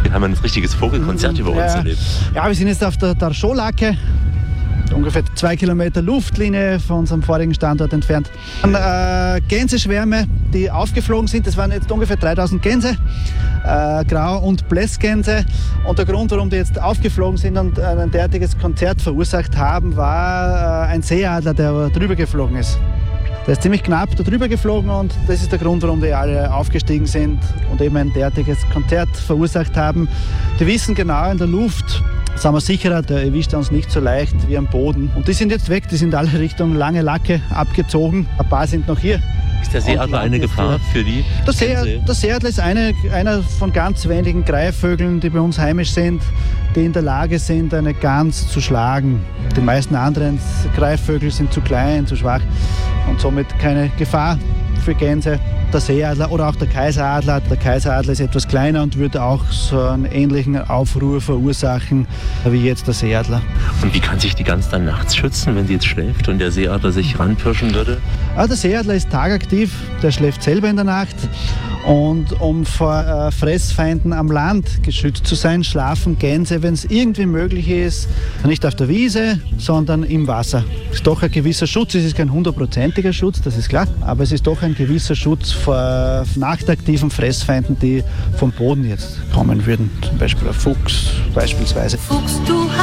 haben ein richtiges Vogelkonzert über uns erlebt. Ja, wir sind jetzt auf der Scholacke, ungefähr 2 Kilometer Luftlinie von unserem vorigen Standort entfernt. Gänseschwärme, die aufgeflogen sind, das waren jetzt ungefähr 3000 Gänse, Grau- und Blässgänse. Und der Grund, warum die jetzt aufgeflogen sind und ein derartiges Konzert verursacht haben, war ein Seeadler, der drüber geflogen ist. Der ist ziemlich knapp da drüber geflogen und das ist der Grund, warum die alle aufgestiegen sind und eben ein derartiges Konzert verursacht haben. Die wissen genau, in der Luft sind wir sicherer, der erwischt uns nicht so leicht wie am Boden. Und die sind jetzt weg, die sind alle Richtung Lange Lacke abgezogen. Ein paar sind noch hier. Ist der Seeadler eine Gefahr für die? Der Seeadler ist einer von ganz wenigen Greifvögeln, die bei uns heimisch sind, die in der Lage sind, eine Gans zu schlagen. Die meisten anderen Greifvögel sind zu klein, zu schwach und somit keine Gefahr für Gänse. Der Seeadler oder auch der Kaiseradler. Der Kaiseradler ist etwas kleiner und würde auch so einen ähnlichen Aufruhr verursachen wie jetzt der Seeadler. Und wie kann sich die Gans dann nachts schützen, wenn sie jetzt schläft und der Seeadler sich ranpirschen würde? Der Seeadler ist tagaktiv, der schläft selber in der Nacht. Und um vor Fressfeinden am Land geschützt zu sein, schlafen Gänse, wenn es irgendwie möglich ist, nicht auf der Wiese, sondern im Wasser. Es ist doch ein gewisser Schutz, es ist kein 100%iger Schutz, das ist klar, aber es ist doch ein gewisser Schutz vor nachtaktiven Fressfeinden, die vom Boden jetzt kommen würden. Zum Beispiel ein Fuchs beispielsweise. Fuchs, du